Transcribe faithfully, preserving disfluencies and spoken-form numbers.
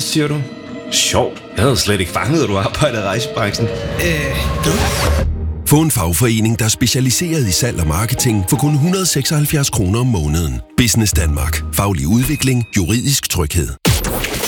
siger du? Sjovt. Jeg havde slet ikke fanget, at du arbejder i rejsebranchen. Øh, du? Få en fagforening, der er specialiseret i salg og marketing for kun et hundrede og seksoghalvfjerds kroner om måneden. Business Danmark. Faglig udvikling. Juridisk tryghed.